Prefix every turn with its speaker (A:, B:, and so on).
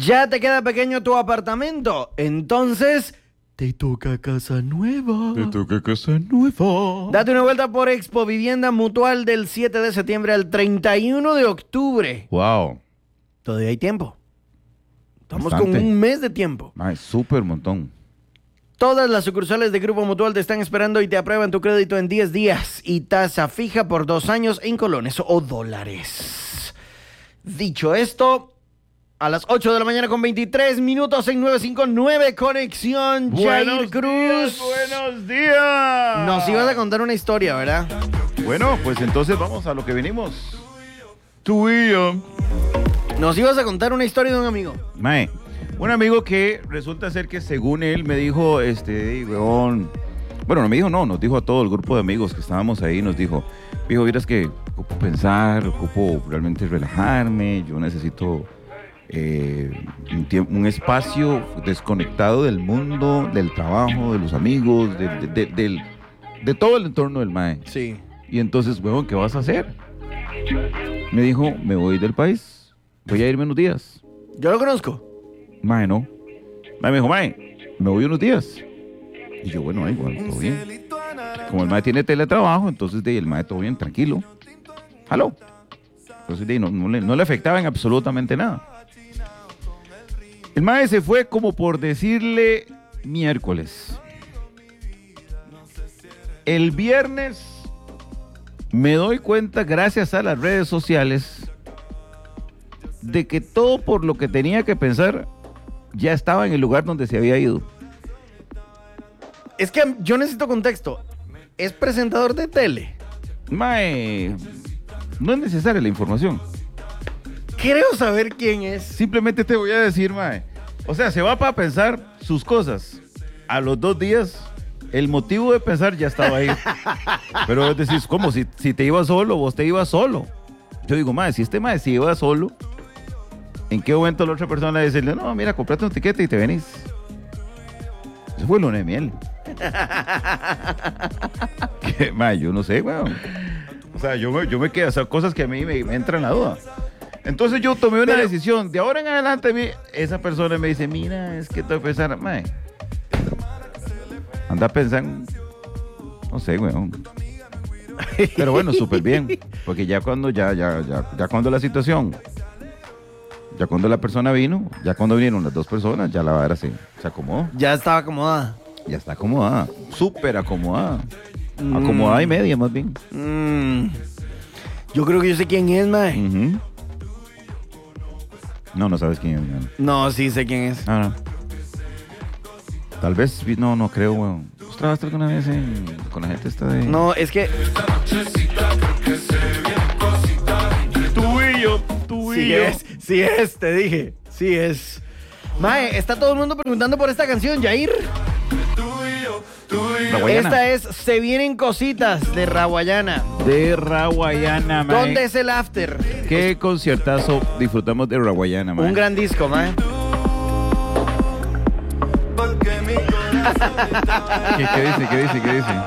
A: ¿Ya te queda pequeño tu apartamento? Entonces, te toca casa nueva.
B: Te toca casa nueva.
A: Date una vuelta por Expo Vivienda Mutual del 7 de septiembre al 31 de octubre.
B: Wow.
A: Todavía hay tiempo. Estamos
B: Bastante.
A: con un mes de tiempo.
B: Ay, súper montón.
A: Todas las sucursales de Grupo Mutual te están esperando y te aprueban tu crédito en 10 días y tasa fija por 2 años en colones o dólares. Dicho esto, a las 8 de la mañana con 23 minutos en 959 Conexión Jair Cruz.
B: Buenos días.
A: Nos ibas a contar una historia, ¿verdad?
B: Bueno, pues entonces vamos a lo que venimos. Tú y yo.
A: Nos ibas a contar una historia de un amigo.
B: Mae, un amigo que resulta ser que según él me dijo, weón, bueno, no me dijo, no, nos dijo a todo el grupo de amigos que estábamos ahí, nos dijo, viejo, vieras que ocupo pensar, ocupo realmente relajarme, yo necesito un espacio desconectado del mundo, del trabajo, de los amigos, de todo el entorno del mae.
A: Sí.
B: Y entonces, weón, ¿qué vas a hacer? Me dijo, me voy del país, voy a irme unos días.
A: Yo lo conozco.
B: Mae, no. Mae me dijo, mae, me voy unos días. Y yo, bueno, igual, todo bien. Como el mae tiene teletrabajo, entonces el mae todo bien, tranquilo. Jaló. Entonces no le afectaba en absolutamente nada. El mae se fue como por decirle miércoles. El viernes me doy cuenta, gracias a las redes sociales, de que todo por lo que tenía que pensar ya estaba en el lugar donde se había ido.
A: Es que yo necesito contexto. ¿Es presentador de tele?
B: Mae, no es necesaria la información.
A: Creo saber quién es.
B: Simplemente te voy a decir, mae. O sea, se va para pensar sus cosas. A los 2 días, el motivo de pensar ya estaba ahí. Pero vos decís, ¿cómo? Si te ibas solo, vos te ibas solo. Yo digo, mae, si este mae se iba solo, ¿en qué momento la otra persona le dice, no, mira, comprate un tiquete y te venís? Eso fue luna de miel. ¿Qué, mae? Yo no sé, weón. O sea, yo me quedo, o sea, cosas que a mí me entran en la duda. Entonces yo tomé una decisión. De ahora en adelante, esa persona me dice, mira, es que tengo que pensar, mae, anda pensando, no sé, weón. Pero bueno, súper bien. Porque ya cuando cuando la situación, ya cuando la persona vino, ya cuando vinieron las 2 personas, ya la vara se acomodó.
A: Ya estaba acomodada.
B: Ya está acomodada, súper acomodada. Acomodada y media, más bien.
A: Yo creo que yo sé quién es, mae.
B: Uh-huh. No sabes quién es.
A: No, sí sé quién es.
B: No. Tal vez, no creo, weón. ¿Vos trabajaste alguna vez con la gente esta de...?
A: No, es que...
B: Tú y yo.
A: Sí es, te dije. Sí es. Mae, está todo el mundo preguntando por esta canción, Jair.
B: Raguayana.
A: Esta es Se Vienen Cositas de Raguayana.
B: De Raguayana, mae.
A: ¿Dónde es el after?
B: Qué conciertazo disfrutamos de Raguayana, mae.
A: Un gran disco, mae.
B: ¿Qué dice?